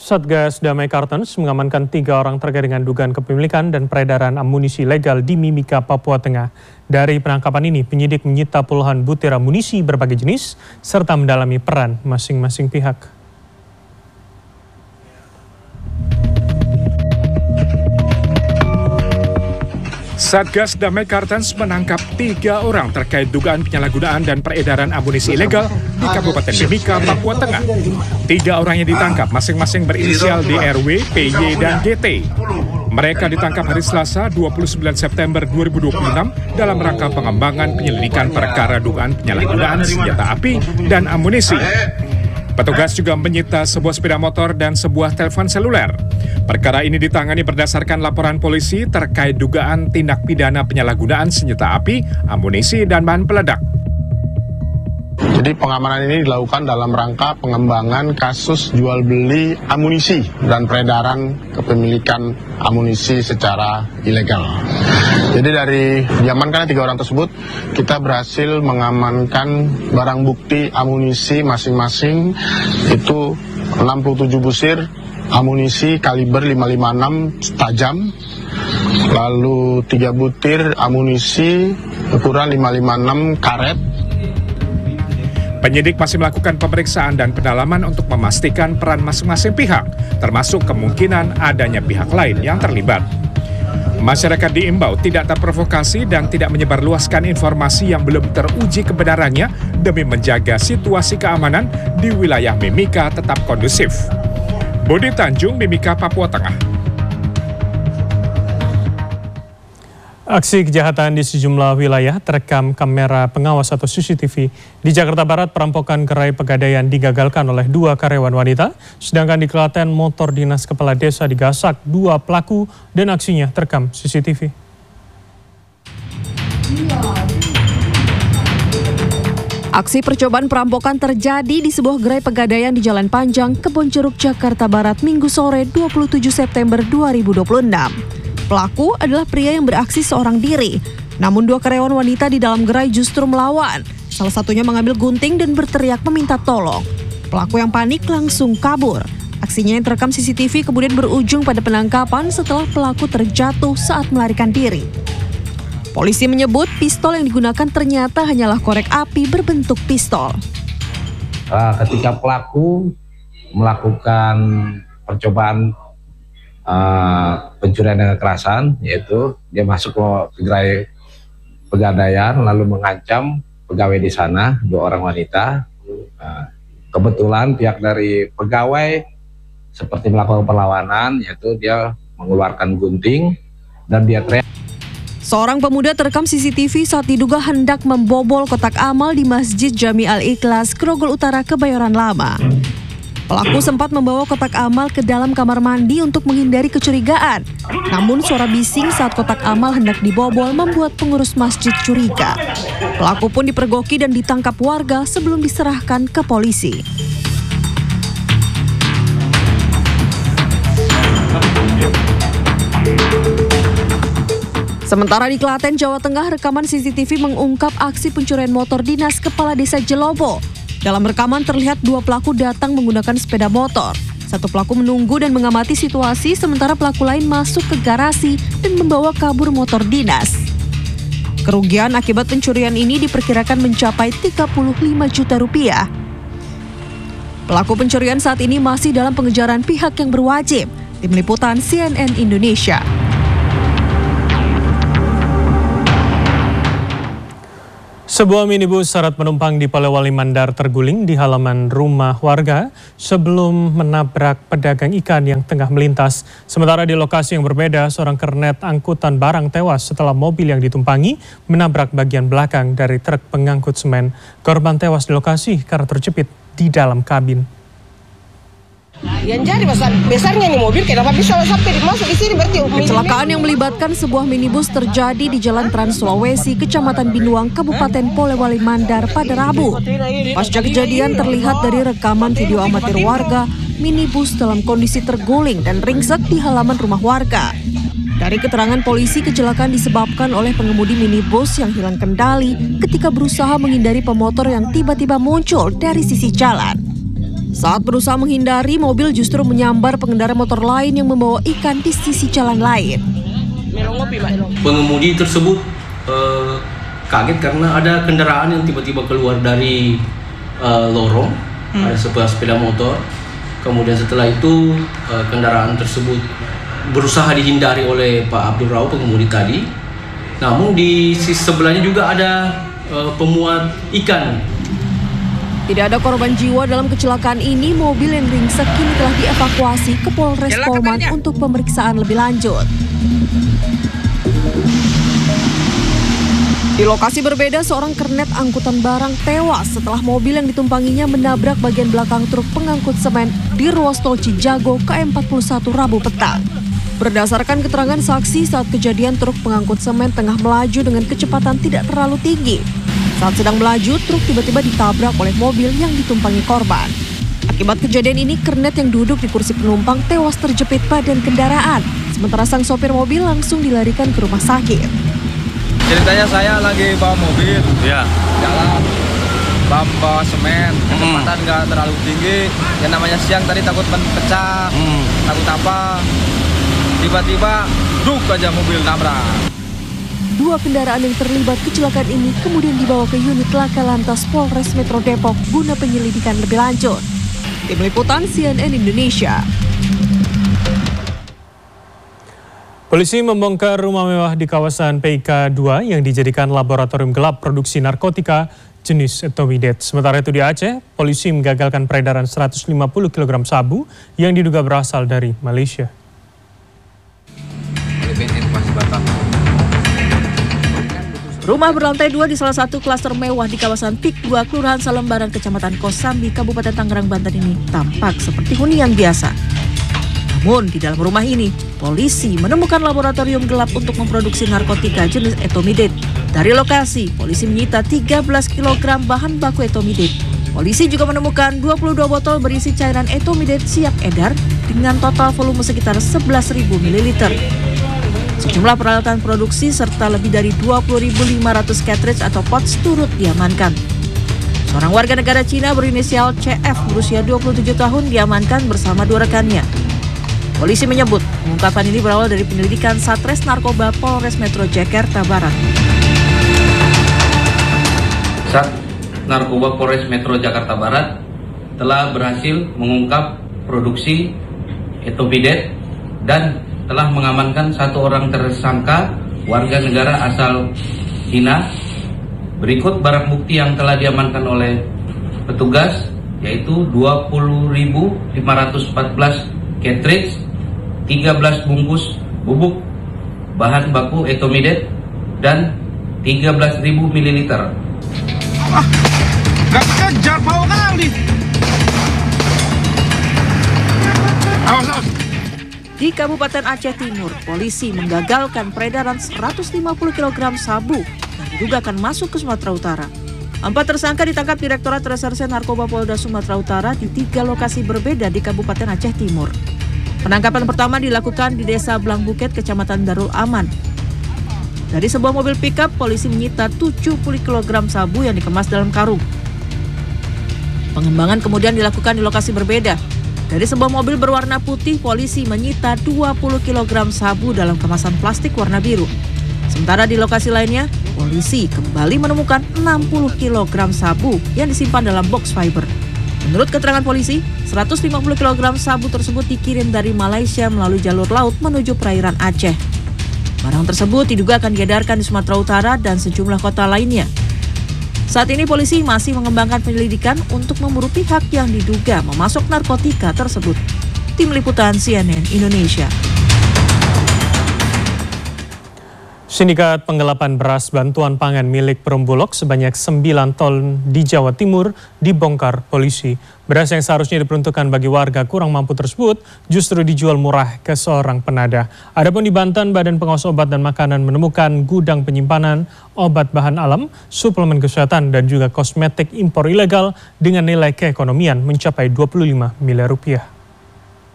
Satgas Damai Kartens mengamankan 3 orang terkait dengan dugaan kepemilikan dan peredaran amunisi ilegal di Mimika, Papua Tengah. Dari penangkapan ini, penyidik menyita puluhan butir amunisi berbagai jenis serta mendalami peran masing-masing pihak. Satgas Damai Kartens menangkap 3 orang terkait dugaan penyalahgunaan dan peredaran amunisi ilegal di Kabupaten Mimika, Papua Tengah. 3 orang yang ditangkap masing-masing berinisial DRW, PY, dan GT. Mereka ditangkap hari Selasa 29 September 2026 dalam rangka pengembangan penyelidikan perkara dugaan penyalahgunaan senjata api dan amunisi. Petugas juga menyita sebuah sepeda motor dan sebuah telepon seluler. Perkara ini ditangani berdasarkan laporan polisi terkait dugaan tindak pidana penyalahgunaan senjata api, amunisi, dan bahan peledak. Jadi pengamanan ini dilakukan dalam rangka pengembangan kasus jual beli amunisi dan peredaran kepemilikan amunisi secara ilegal. Jadi dari diamankan 3 orang tersebut, kita berhasil mengamankan barang bukti amunisi masing-masing itu 67 busir amunisi kaliber 556 tajam, lalu 3 butir amunisi ukuran 556 karet. Penyidik masih melakukan pemeriksaan dan pendalaman untuk memastikan peran masing-masing pihak, termasuk kemungkinan adanya pihak lain yang terlibat. Masyarakat diimbau tidak terprovokasi dan tidak menyebarluaskan informasi yang belum teruji kebenarannya demi menjaga situasi keamanan di wilayah Mimika tetap kondusif. Budi Tanjung, Mimika, Papua Tengah. Aksi kejahatan di sejumlah wilayah terekam kamera pengawas atau CCTV. Di Jakarta Barat, perampokan gerai Pegadaian digagalkan oleh 2 karyawan wanita, sedangkan di Klaten motor dinas kepala desa digasak 2 pelaku dan aksinya terekam CCTV. Aksi percobaan perampokan terjadi di sebuah gerai Pegadaian di Jalan Panjang, Kebonjeruk, Jakarta Barat, Minggu sore 27 September 2026. Pelaku adalah pria yang beraksi seorang diri. Namun 2 karyawan wanita di dalam gerai justru melawan. Salah satunya mengambil gunting dan berteriak meminta tolong. Pelaku yang panik langsung kabur. Aksinya yang terekam CCTV kemudian berujung pada penangkapan setelah pelaku terjatuh saat melarikan diri. Polisi menyebut pistol yang digunakan ternyata hanyalah korek api berbentuk pistol. Ketika pelaku melakukan percobaan pencurian dengan kekerasan, yaitu dia masuk ke gerai Pegadaian lalu mengancam pegawai di sana, 2 orang wanita. Kebetulan pihak dari pegawai seperti melakukan perlawanan, yaitu dia mengeluarkan gunting dan dia teriak. Seorang pemuda terekam CCTV saat diduga hendak membobol kotak amal di Masjid Jami Al-Ikhlas, Grogol Utara, Kebayoran Lama. Pelaku sempat membawa kotak amal ke dalam kamar mandi untuk menghindari kecurigaan. Namun suara bising saat kotak amal hendak dibobol membuat pengurus masjid curiga. Pelaku pun dipergoki dan ditangkap warga sebelum diserahkan ke polisi. Sementara di Klaten, Jawa Tengah, rekaman CCTV mengungkap aksi pencurian motor dinas Kepala Desa Jelobo. Dalam rekaman terlihat 2 pelaku datang menggunakan sepeda motor. 1 pelaku menunggu dan mengamati situasi, sementara pelaku lain masuk ke garasi dan membawa kabur motor dinas. Kerugian akibat pencurian ini diperkirakan mencapai 35 juta rupiah. Pelaku pencurian saat ini masih dalam pengejaran pihak yang berwajib. Tim Liputan CNN Indonesia. Sebuah minibus syarat penumpang di Polewali Mandar terguling di halaman rumah warga sebelum menabrak pedagang ikan yang tengah melintas. Sementara di lokasi yang berbeda, seorang kernet angkutan barang tewas setelah mobil yang ditumpangi menabrak bagian belakang dari truk pengangkut semen. Korban tewas di lokasi karena terjepit di dalam kabin. Yang jadi besarnya nih mobil, kenapa bisa sampai masuk di sini berarti? Kecelakaan yang melibatkan sebuah minibus terjadi di Jalan Trans Sulawesi, Kecamatan Binuang, Kabupaten Polewali Mandar pada Rabu. Pasca kejadian terlihat dari rekaman video amatir warga, minibus dalam kondisi terguling dan ringsek di halaman rumah warga. Dari keterangan polisi, kecelakaan disebabkan oleh pengemudi minibus yang hilang kendali ketika berusaha menghindari pemotor yang tiba-tiba muncul dari sisi jalan. Saat berusaha menghindari, mobil justru menyambar pengendara motor lain yang membawa ikan di sisi jalan lain. Pengemudi tersebut kaget karena ada kendaraan yang tiba-tiba keluar dari lorong, ada sebuah sepeda motor. Kemudian setelah itu kendaraan tersebut berusaha dihindari oleh Pak Abdul Rauf, pengemudi tadi. Namun di sisi sebelahnya juga ada pemuat ikan. Tidak ada korban jiwa dalam kecelakaan ini. Mobil yang ringsek kini telah dievakuasi ke Polres Polman untuk pemeriksaan lebih lanjut. Di lokasi berbeda, seorang kernet angkutan barang tewas setelah mobil yang ditumpanginya menabrak bagian belakang truk pengangkut semen di ruas tol Cijago KM41 Rabu petang. Berdasarkan keterangan saksi, saat kejadian truk pengangkut semen tengah melaju dengan kecepatan tidak terlalu tinggi. Saat sedang melaju, truk tiba-tiba ditabrak oleh mobil yang ditumpangi korban. Akibat kejadian ini, kernet yang duduk di kursi penumpang tewas terjepit badan kendaraan. Sementara sang sopir mobil langsung dilarikan ke rumah sakit. Ceritanya saya lagi bawa mobil, jalan, bawa semen, kecepatan nggak terlalu tinggi. Yang namanya siang tadi takut pecah, takut apa. Tiba-tiba, duk aja mobil nabrak. Dua kendaraan yang terlibat kecelakaan ini kemudian dibawa ke unit Laka Lantas Polres Metro Depok guna penyelidikan lebih lanjut. Tim Liputan CNN Indonesia. Polisi membongkar rumah mewah di kawasan PIK 2 yang dijadikan laboratorium gelap produksi narkotika jenis etomidet. Sementara itu di Aceh, polisi menggagalkan peredaran 150 kg sabu yang diduga berasal dari Malaysia. Rumah berlantai 2 di salah satu klaster mewah di kawasan PIK 2 Kelurahan Salembaran, Kecamatan Kosambi, Kabupaten Tangerang, Banten ini tampak seperti hunian biasa. Namun di dalam rumah ini, polisi menemukan laboratorium gelap untuk memproduksi narkotika jenis etomidet. Dari lokasi, polisi menyita 13 kg bahan baku etomidet. Polisi juga menemukan 22 botol berisi cairan etomidet siap edar dengan total volume sekitar 11.000 ml. Sejumlah peralatan produksi serta lebih dari 20.500 cartridge atau pouch turut diamankan. Seorang warga negara Cina berinisial CF berusia 27 tahun diamankan bersama dua rekannya. Polisi menyebut pengungkapan ini berawal dari penyelidikan Satres Narkoba Polres Metro Jakarta Barat. Sat Narkoba Polres Metro Jakarta Barat telah berhasil mengungkap produksi etomidet dan telah mengamankan satu orang tersangka warga negara asal Cina. Berikut barang bukti yang telah diamankan oleh petugas, yaitu 20.514 cartridge, 13 bungkus bubuk bahan baku etomidet, dan 13.000 ml. Gak kejar bau kali. Awas. Di Kabupaten Aceh Timur, polisi menggagalkan peredaran 150 kg sabu yang diduga akan masuk ke Sumatera Utara. 4 tersangka ditangkap Direktorat Reserse Narkoba Polda Sumatera Utara di 3 lokasi berbeda di Kabupaten Aceh Timur. Penangkapan pertama dilakukan di Desa Blangbuket, Kecamatan Darul Aman. Dari sebuah mobil pickup, polisi menyita 70 kg sabu yang dikemas dalam karung. Pengembangan kemudian dilakukan di lokasi berbeda. Dari sebuah mobil berwarna putih, polisi menyita 20 kg sabu dalam kemasan plastik warna biru. Sementara di lokasi lainnya, polisi kembali menemukan 60 kg sabu yang disimpan dalam box fiber. Menurut keterangan polisi, 150 kg sabu tersebut dikirim dari Malaysia melalui jalur laut menuju perairan Aceh. Barang tersebut diduga akan diedarkan di Sumatera Utara dan sejumlah kota lainnya. Saat ini polisi masih mengembangkan penyelidikan untuk memburu pihak yang diduga memasok narkotika tersebut. Tim Liputan CNN Indonesia. Sindikat penggelapan beras bantuan pangan milik Perumbulok sebanyak 9 ton di Jawa Timur dibongkar polisi. Beras yang seharusnya diperuntukkan bagi warga kurang mampu tersebut justru dijual murah ke seorang penadah. Adapun di Banten, Badan Pengawas Obat dan Makanan menemukan gudang penyimpanan obat bahan alam, suplemen kesehatan dan juga kosmetik impor ilegal dengan nilai keekonomian mencapai 25 miliar rupiah.